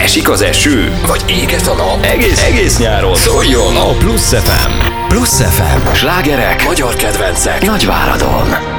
Esik az eső, vagy éget a nap. Egész nyáron szóljon a Plusz FM. Plusz FM. Slágerek, magyar kedvencek, Nagyváradon.